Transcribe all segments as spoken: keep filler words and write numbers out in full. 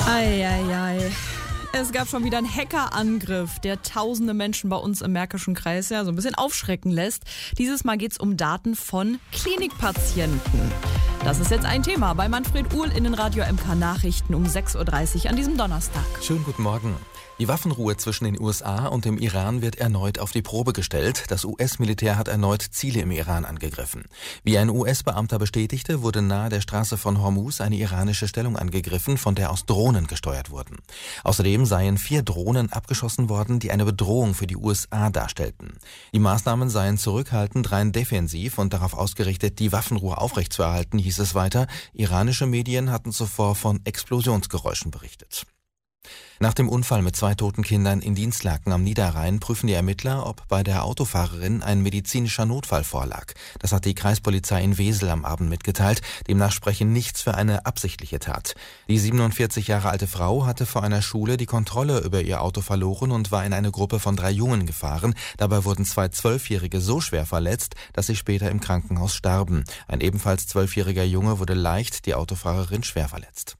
Eieiei. Es gab schon wieder einen Hackerangriff, der tausende Menschen bei uns im Märkischen Kreis ja so ein bisschen aufschrecken lässt. Dieses Mal geht es um Daten von Klinikpatienten. Das ist jetzt ein Thema bei Manfred Uhl in den Radio M K Nachrichten um sechs Uhr dreißig an diesem Donnerstag. Schönen guten Morgen. Die Waffenruhe zwischen den U S A und dem Iran wird erneut auf die Probe gestellt. Das U S-Militär hat erneut Ziele im Iran angegriffen. Wie ein U S-Beamter bestätigte, wurde nahe der Straße von Hormuz eine iranische Stellung angegriffen, von der aus Drohnen gesteuert wurden. Außerdem seien vier Drohnen abgeschossen worden, die eine Bedrohung für die U S A darstellten. Die Maßnahmen seien zurückhaltend, rein defensiv und darauf ausgerichtet, die Waffenruhe aufrechtzuerhalten, hieß es weiter. Iranische Medien hatten zuvor von Explosionsgeräuschen berichtet. Nach dem Unfall mit zwei toten Kindern in Dinslaken am Niederrhein prüfen die Ermittler, ob bei der Autofahrerin ein medizinischer Notfall vorlag. Das hat die Kreispolizei in Wesel am Abend mitgeteilt. Demnach spreche nichts für eine absichtliche Tat. Die siebenundvierzig Jahre alte Frau hatte vor einer Schule die Kontrolle über ihr Auto verloren und war in eine Gruppe von drei Jungen gefahren. Dabei wurden zwei Zwölfjährige so schwer verletzt, dass sie später im Krankenhaus starben. Ein ebenfalls zwölfjähriger Junge wurde leicht, die Autofahrerin schwer verletzt.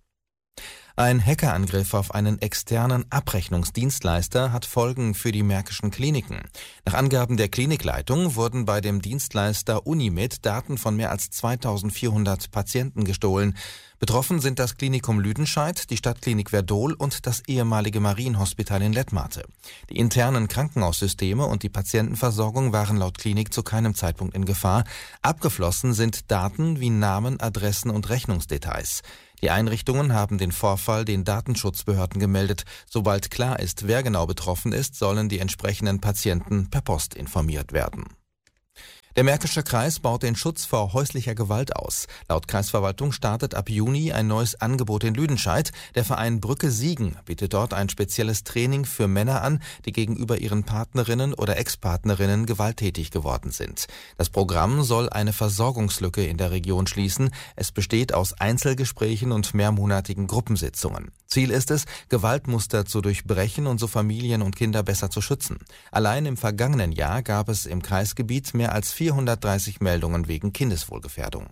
Ein Hackerangriff auf einen externen Abrechnungsdienstleister hat Folgen für die märkischen Kliniken. Nach Angaben der Klinikleitung wurden bei dem Dienstleister Unimed Daten von mehr als zweitausendvierhundert Patienten gestohlen. Betroffen sind das Klinikum Lüdenscheid, die Stadtklinik Verdol und das ehemalige Marienhospital in Lettmate. Die internen Krankenhaussysteme und die Patientenversorgung waren laut Klinik zu keinem Zeitpunkt in Gefahr. Abgeflossen sind Daten wie Namen, Adressen und Rechnungsdetails. Die Einrichtungen haben den Vorfall den Datenschutzbehörden gemeldet. Sobald klar ist, wer genau betroffen ist, sollen die entsprechenden Patienten per Post informiert werden. Der Märkische Kreis baut den Schutz vor häuslicher Gewalt aus. Laut Kreisverwaltung startet ab Juni ein neues Angebot in Lüdenscheid. Der Verein Brücke Siegen bietet dort ein spezielles Training für Männer an, die gegenüber ihren Partnerinnen oder Ex-Partnerinnen gewalttätig geworden sind. Das Programm soll eine Versorgungslücke in der Region schließen. Es besteht aus Einzelgesprächen und mehrmonatigen Gruppensitzungen. Ziel ist es, Gewaltmuster zu durchbrechen und so Familien und Kinder besser zu schützen. Allein im vergangenen Jahr gab es im Kreisgebiet mehr als vierhundertdreißig Meldungen wegen Kindeswohlgefährdung.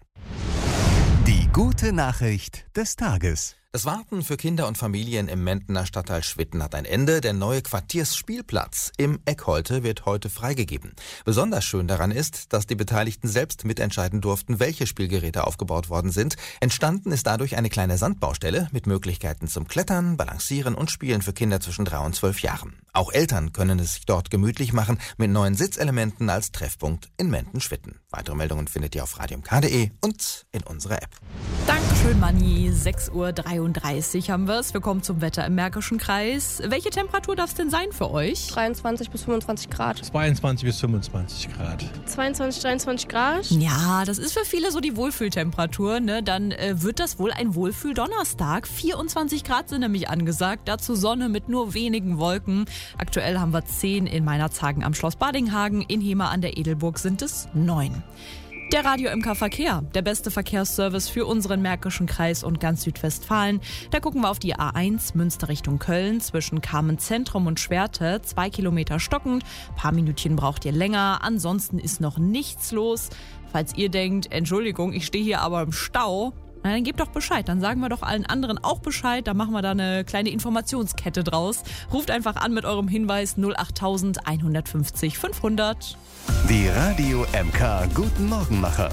Die gute Nachricht des Tages. Das Warten für Kinder und Familien im Mentener Stadtteil Schwitten hat ein Ende. Der neue Quartiersspielplatz im Eckholte wird heute freigegeben. Besonders schön daran ist, dass die Beteiligten selbst mitentscheiden durften, welche Spielgeräte aufgebaut worden sind. Entstanden ist dadurch eine kleine Sandbaustelle mit Möglichkeiten zum Klettern, Balancieren und Spielen für Kinder zwischen drei und zwölf Jahren. Auch Eltern können es sich dort gemütlich machen mit neuen Sitzelementen als Treffpunkt in Menten-Schwitten. Weitere Meldungen findet ihr auf radio m k punkt d e und in unserer App. Dankeschön, Manni. sechs Uhr dreiunddreißig haben wir es. Wir kommen zum Wetter im Märkischen Kreis. Welche Temperatur darf es denn sein für euch? dreiundzwanzig bis fünfundzwanzig Grad. zweiundzwanzig bis fünfundzwanzig Grad. zweiundzwanzig, dreiundzwanzig Grad. Ja, das ist für viele so die Wohlfühltemperatur. Ne? Dann äh, wird das wohl ein Wohlfühl-Donnerstag. vierundzwanzig Grad sind nämlich angesagt. Dazu Sonne mit nur wenigen Wolken. Aktuell haben wir zehn in Meinerzhagen am Schloss Badinghagen. In Hemer an der Edelburg sind es neun. Der Radio M K Verkehr, der beste Verkehrsservice für unseren Märkischen Kreis und ganz Südwestfalen. Da gucken wir auf die A eins Münster Richtung Köln zwischen Carmen-Zentrum und Schwerte. Zwei Kilometer stockend, paar Minütchen braucht ihr länger. Ansonsten ist noch nichts los. Falls ihr denkt, Entschuldigung, ich stehe hier aber im Stau, na, dann gebt doch Bescheid. Dann sagen wir doch allen anderen auch Bescheid. Da machen wir da eine kleine Informationskette draus. Ruft einfach an mit eurem Hinweis null acht null null eins fünf null fünfhundert. Die Radio M K Guten Morgenmacher.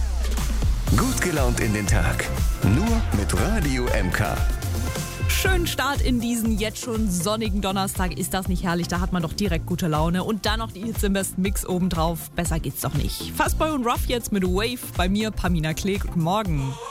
Gut gelaunt in den Tag. Nur mit Radio M K. Schönen Start in diesen jetzt schon sonnigen Donnerstag. Ist das nicht herrlich? Da hat man doch direkt gute Laune. Und dann noch die Hits im besten Mix obendrauf. Besser geht's doch nicht. Fastboy und Ruff jetzt mit Wave. Bei mir Pamina Klee. Guten Morgen.